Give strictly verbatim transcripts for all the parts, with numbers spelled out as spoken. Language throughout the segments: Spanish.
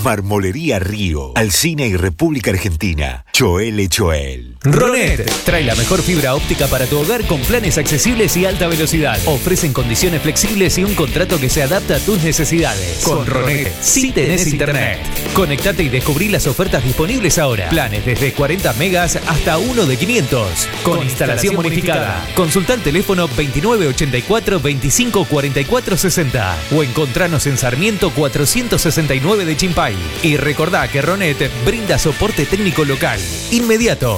Marmolería Río, Alsina y República Argentina. Choel Choel. Ronet trae la mejor fibra óptica para tu hogar con planes accesibles y alta velocidad. Ofrecen condiciones flexibles y un contrato que se adapta a tus necesidades. Con Ronet, sí tenés internet. Conectate y descubrí las ofertas disponibles ahora. Planes desde cuarenta megas hasta uno de quinientos. Con instalación bonificada. Consulta el teléfono veintinueve ochenta y cuatro veinticinco cuarenta y cuatro sesenta o encontranos en Sarmiento cuatrocientos sesenta y nueve de Chimpay. Y recordá que Ronet brinda soporte técnico local inmediato.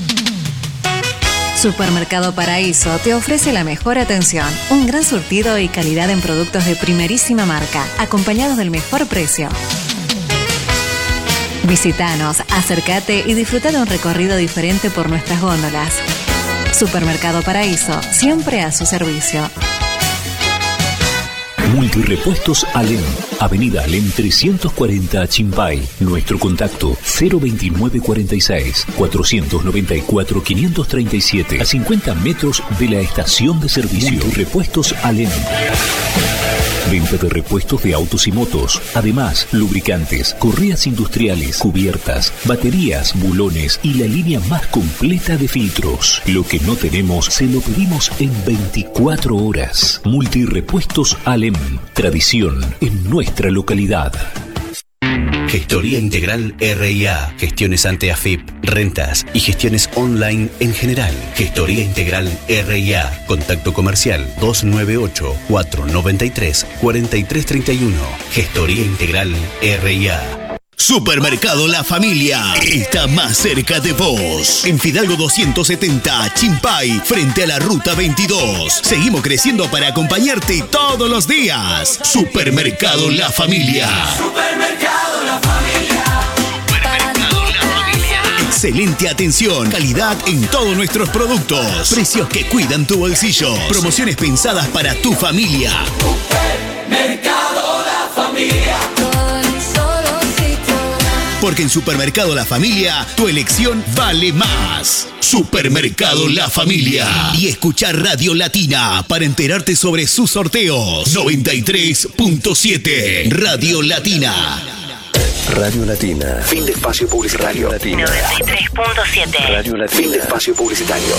Supermercado Paraíso te ofrece la mejor atención, un gran surtido y calidad en productos de primerísima marca, acompañados del mejor precio. Visítanos, acércate y disfruta de un recorrido diferente por nuestras góndolas. Supermercado Paraíso, siempre a su servicio. Multirepuestos Alem, Avenida Alem trescientos cuarenta Chimpay. Nuestro contacto cero veintinueve cuarenta y seis cuatrocientos noventa y cuatro quinientos treinta y siete, a cincuenta metros de la estación de servicio. Multirepuestos Alem. Venta de repuestos de autos y motos. Además, lubricantes, correas industriales, cubiertas, baterías, bulones y la línea más completa de filtros. Lo que no tenemos, se lo pedimos en veinticuatro horas. Multirepuestos Alem. Tradición en nuestra localidad. Gestoría Integral R I A, gestiones ante A F I P, rentas y gestiones online en general. Gestoría Integral R I A, contacto comercial dos nueve ocho, cuatro nueve tres, cuatro tres tres uno. Gestoría Integral R I A. Supermercado La Familia está más cerca de vos. En Fidalgo doscientos setenta, Chimpay, frente a la Ruta veintidós. Seguimos creciendo para acompañarte todos los días. Supermercado La Familia. Supermercado La Familia. Supermercado La Familia. Excelente atención, calidad en todos nuestros productos. Precios que cuidan tu bolsillo. Promociones pensadas para tu familia. Supermercado La Familia. Porque en Supermercado La Familia, tu elección vale más. Supermercado La Familia. Y escuchar Radio Latina para enterarte sobre sus sorteos. noventa y tres punto siete. Radio Latina. Radio Latina. Fin de espacio publicitario. Radio Latina. noventa y tres punto siete. Radio Latina. Fin de espacio publicitario.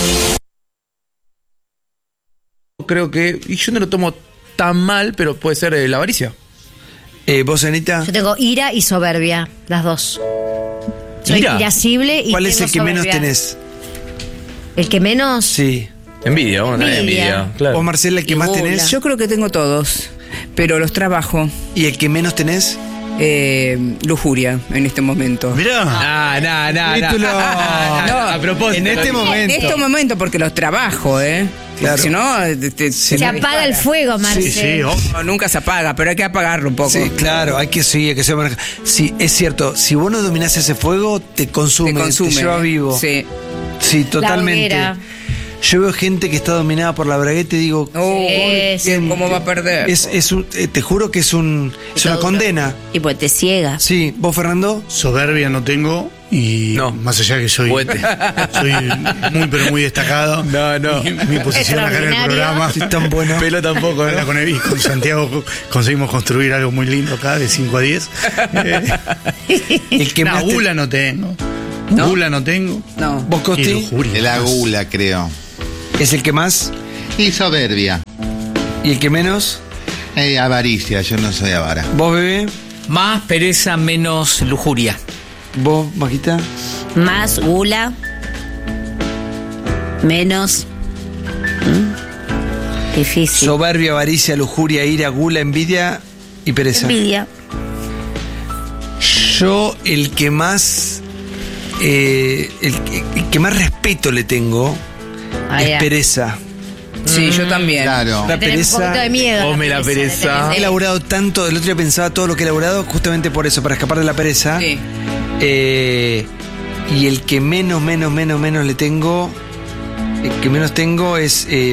Creo que, y yo no lo tomo tan mal, pero puede ser eh, la avaricia. Eh, ¿Vos, Anita? Yo tengo ira y soberbia, las dos. Soy ¿Ira? irascible y ¿Cuál tengo es el que soberbia. menos tenés? ¿El que menos? Sí. Envidia, vamos a tener Envidia. envidia. Claro. ¿Vos, Marcela, el que Y más gula. tenés? Yo creo que tengo todos, pero los trabajo. ¿Y el que menos tenés? Eh, lujuria en este momento. Mirá. Ah, no, no, Título. no. No, A propósito. En este momento. En este momento porque los trabajo, ¿eh? Claro. Si no, te- te- Se te- apaga el fuego, Marce. Sí, sí, oh. No, nunca se apaga, pero hay que apagarlo un poco. Sí, claro, hay que sí, hay que ser. Sí, es cierto. Si vos no dominás ese fuego, te consume, Te consume. te lleva vivo. Sí. Sí, totalmente. hoguera. Yo veo gente que está dominada por la bragueta y digo, Oh, Sí, ¿quién- ¿Cómo va a perder? es, es un, eh, te juro que es un es una condena. Y pues te ciega. Sí, ¿vos, Fernando? Soberbia no tengo y No. más allá que soy, Fuerte. soy muy pero muy destacado. No, no. Mi, mi posición acá en el Extraordinario. programa. Sí, tan bueno. Pelo tampoco, Acá ¿no? con, y con Santiago conseguimos construir algo muy lindo acá de cinco a diez. Eh, El que no, más te- gula no tengo. ¿No? Gula no tengo. No. ¿Vos, Y Costi? lujuria. De la gula, creo. ¿Es el que más? Y soberbia. ¿Y el que menos? Eh, avaricia, yo no soy avara. ¿Vos, bebé? Más pereza, menos lujuria. ¿Vos, Maquita? Más gula. Menos. ¿Mm? Difícil. Soberbia, avaricia, lujuria, ira, gula, envidia y pereza. Envidia. Yo, el que más. eh, el, que- el que más respeto le tengo Ah, es ya. pereza. Sí, yo también. Claro. La Tenés un pereza. poquito de miedo. Come la pereza. He elaborado tanto, el otro día pensaba todo lo que he elaborado justamente por eso, para escapar de la pereza. Sí. Eh, y el que menos, menos, menos, menos le tengo, el que menos tengo es eh,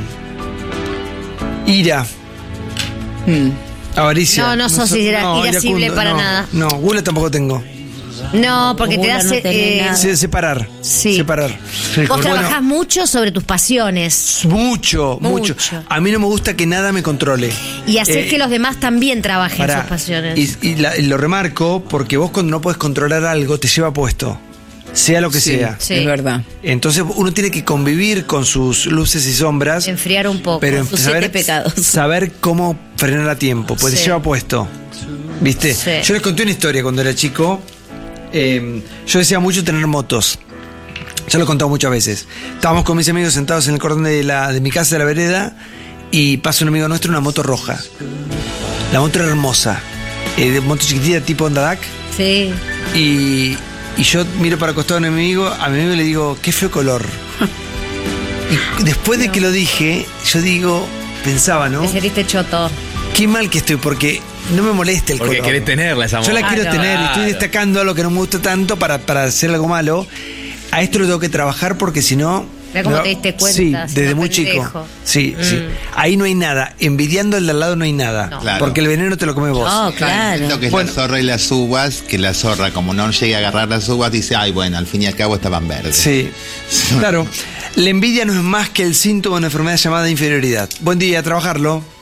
ira, Mm. avaricia. No, no sos ira- no, irascible iracundo, para no, nada. No, gula tampoco tengo. No, porque te Vos das. no tenés eh, nada. Se- separar. Sí. Separar. Vos Bueno, trabajás mucho sobre tus pasiones. Mucho, mucho, Mucho. A mí no me gusta que nada me controle. Y hacer Eh, que los demás también trabajen pará. sus pasiones. Y, y la- y lo remarco porque vos cuando no puedes controlar algo te lleva puesto. Sea lo que Sí, sea. Sí. es verdad. Entonces uno tiene que convivir con sus luces y sombras. Enfriar un poco. Pero sus saber, siete pecados. saber cómo frenar a tiempo, pues te Sí. lleva puesto. ¿Viste? Sí. Yo les conté una historia cuando era chico. Eh, yo decía mucho tener motos. Ya lo he contado muchas veces. Estábamos con mis amigos sentados en el cordón de, la, de mi casa de la vereda y pasa un amigo nuestro en una moto roja. La moto era hermosa. Eh, de moto chiquitita tipo Honda D A C. Sí. Y, y yo miro para acostado a mi amigo, a mi amigo le digo, qué feo color. Y después de que lo dije, yo digo, pensaba, ¿no? Te sentiste choto. Qué mal que estoy, porque no me molesta el Porque color. querés tenerla esa Yo la moto. quiero Claro. tener y estoy destacando algo que no me gusta tanto para, para hacer algo malo. A esto lo tengo que trabajar porque si no... Mira cómo no- te diste cuenta, Sí, siendo desde muy pendejo. chico. Sí, Mm. sí. Ahí no hay nada. Envidiando al de al lado no hay nada. No. Claro. Porque el veneno te lo comes vos. Oh, claro. Lo que es Bueno. la zorra y las uvas, que la zorra, como no llega a agarrar las uvas, dice, ay, bueno, al fin y al cabo estaban verdes. Sí, claro. La envidia no es más que el síntoma de una enfermedad llamada inferioridad. Buen día, a trabajarlo.